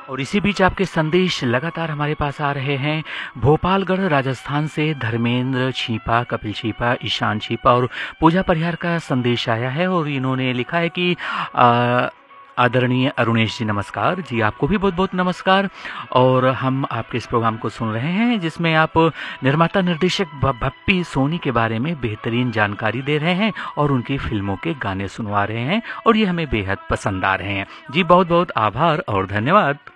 और इसी बीच आपके संदेश लगातार हमारे पास आ रहे हैं। भोपालगढ़ राजस्थान से धर्मेंद्र छीपा, कपिल छीपा, ईशान छीपा और पूजा परिहार का संदेश आया है और इन्होंने लिखा है कि आदरणीय अरुणेश जी नमस्कार। जी आपको भी बहुत बहुत नमस्कार। और हम आपके इस प्रोग्राम को सुन रहे हैं जिसमें आप निर्माता निर्देशक भप्पी सोनी के बारे में बेहतरीन जानकारी दे रहे हैं और उनकी फिल्मों के गाने सुनवा रहे हैं और ये हमें बेहद पसंद आ रहे हैं। जी बहुत बहुत आभार और धन्यवाद।